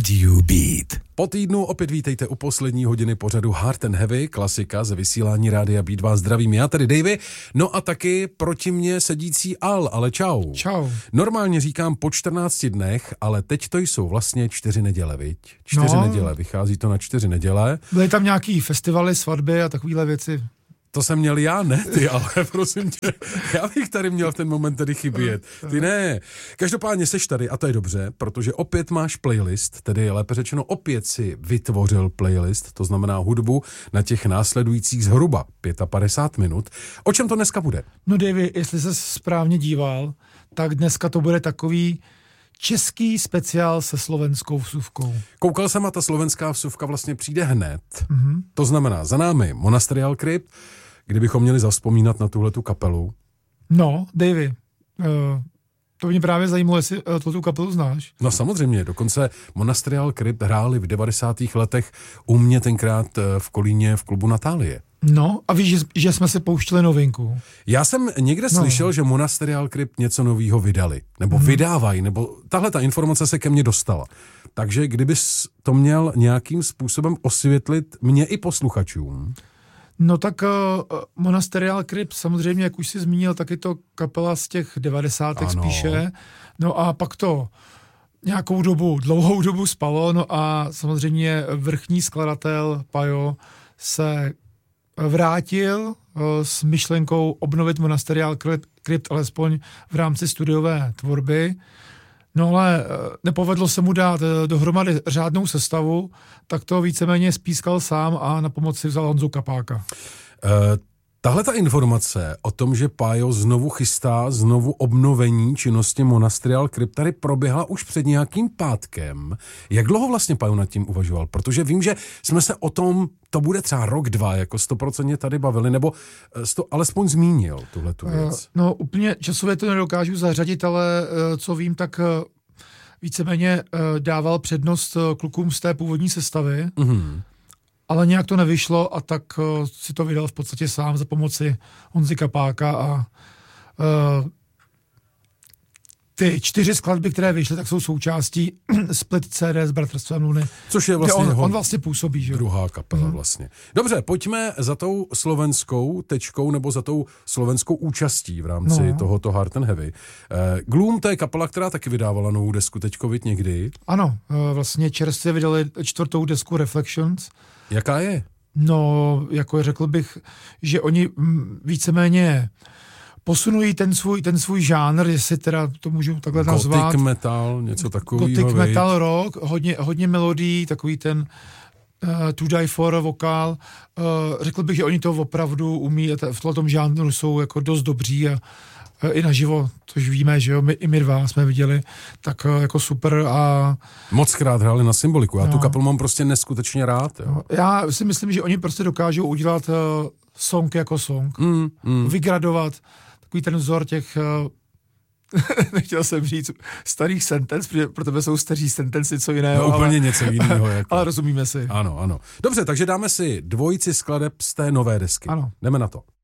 Radio Beat. Po týdnu opět vítejte u poslední hodiny pořadu Hard and Heavy, klasika ze vysílání Rádia Beat. Vás zdravím já, tedy Davey, no a taky proti mně sedící Al, ale čau. Čau. Normálně říkám po 14 dnech, ale teď to jsou vlastně 4 neděle, viď? 4 neděle, vychází to na 4 neděle. Byly tam nějaký festivaly, svatby a takovýhle věci. To jsem měl já, ne ty, ale prosím tě, já bych tady měl v ten moment tady chybět. Ty ne. Každopádně seš tady a to je dobře, protože opět máš playlist, tedy lépe řečeno opět si vytvořil playlist, to znamená hudbu na těch následujících zhruba 55 minut. O čem to dneska bude? No Davey, jestli se správně díval, tak dneska to bude takový český speciál se slovenskou vsuvkou. Koukal jsem a ta slovenská vsuvka vlastně přijde hned. Mm-hmm. To znamená za námi Monastrial Crypt, kdybychom měli zavzpomínat na tuhletu kapelu. No, Davey, to mě právě zajímalo, jestli tu kapelu znáš. No samozřejmě, dokonce Monastrial Crypt hráli v 90. letech u mě tenkrát v Kolíně v klubu Natálie. No, a víš, že jsme si pouštili novinku. Já jsem někde slyšel, že Monastrial Crypt něco novýho vydali, nebo vydávají, nebo tahle ta informace se ke mně dostala. Takže kdybys to měl nějakým způsobem osvětlit mě i posluchačům. No tak Monastrial Crypt, samozřejmě, jak už jsi zmínil, tak je to kapela z těch 90. spíše. No a pak to nějakou dobu, dlouhou dobu spalo, no a samozřejmě vrchní skladatel Pajo se vrátil s myšlenkou obnovit Monastrial Crypt alespoň v rámci studiové tvorby. No ale nepovedlo se mu dát dohromady řádnou sestavu, tak to víceméně spískal sám a na pomoc si vzal Honzu Kapáka. Tahle ta informace o tom, že Pájo znovu chystá znovu obnovení činnosti Monastrial Crypt, tady proběhla už před nějakým pátkem. Jak dlouho vlastně Pájo nad tím uvažoval? Protože vím, že jsme se o tom, to bude třeba rok, dva, jako 100% tady bavili, nebo to alespoň zmínil, tuhletu věc. No úplně časově to nedokážu zařadit, ale co vím, tak víceméně dával přednost klukům z té původní sestavy. Mm-hmm. Ale nějak to nevyšlo a tak si to vydal v podstatě sám za pomoci Honzy Kapáka a ty 4 skladby, které vyšly, tak jsou součástí Split CD s Bratrstvem Luny. Což je vlastně on vlastně působí, že? Druhá kapela vlastně. Dobře, pojďme za tou slovenskou tečkou nebo za tou slovenskou účastí v rámci tohoto Hard and Heavy. Gloom, to je kapela, která taky vydávala novou desku teďko někdy. Ano, vlastně čerstvě vydali 4. desku Reflections. Jaká je? No, jako řekl bych, že oni víceméně posunují ten svůj žánr, jestli teda to můžu takhle nazvat. Gothic metal, něco takového. Gothic metal rock, hodně melodií, takový ten To Die For vokál. Řekl bych, že oni to opravdu umí a v tom žánru jsou jako dost dobří a i naživo, což víme, že jo, my dva jsme viděli, tak jako super a... Mockrát hráli na Symboliku, já tu kapelu mám prostě neskutečně rád. Jo. Já si myslím, že oni prostě dokážou udělat song jako song, vygradovat takový ten vzor těch, nechtěl jsem říct, starých sentence, protože pro tebe jsou staří sentence něco jiného. No, úplně něco jiného. Jako. Ale rozumíme si. Ano. Dobře, takže dáme si 2 skladeb z té nové desky. Ano. Jdeme na to.